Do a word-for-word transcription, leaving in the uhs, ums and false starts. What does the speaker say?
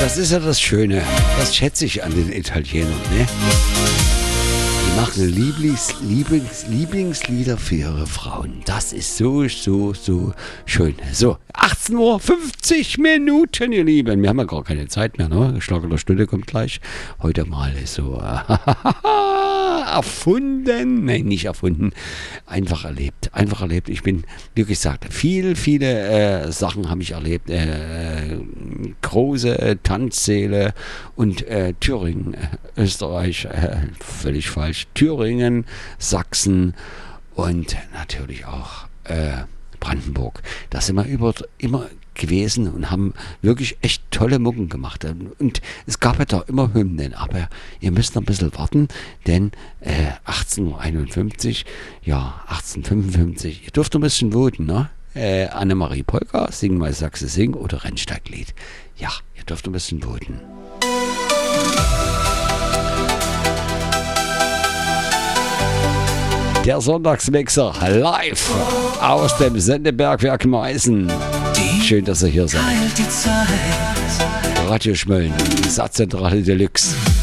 Das ist ja das Schöne. Das schätze ich an den Italienern, ne? Die machen Lieblings, Lieblings, Lieblingslieder für ihre Frauen. Das ist so, so, so schön. So, achtzehn Uhr fünfzig Minuten, ihr Lieben. Wir haben ja gar keine Zeit mehr, ne? Schlag in der Stunde kommt gleich. Heute mal so erfunden. Nein, nicht erfunden. Einfach erlebt. Einfach erlebt. Ich bin, wie gesagt, viel, viele äh, Sachen habe ich erlebt. Äh, große äh, Tanzsäle und äh, Thüringen, äh, Österreich, äh, völlig falsch. Thüringen, Sachsen und natürlich auch äh, Brandenburg. Da sind wir über, immer gewesen und haben wirklich echt tolle Mucken gemacht. Und es gab ja da immer Hymnen, aber ihr müsst noch ein bisschen warten, denn äh, achtzehn Uhr einundfünfzig, ja, achtzehn Uhr fünfundfünfzig, ihr dürft ein bisschen voten, ne? Äh, Annemarie Polka, Sing mal Sachse Sing oder Rennsteiglied. Ja, ihr dürft ein bisschen voten. Der Sonntagsmixer live aus dem Sendebergwerk Meißen. Schön, dass ihr hier seid. Radio Schmölln, Satzzentrale Deluxe.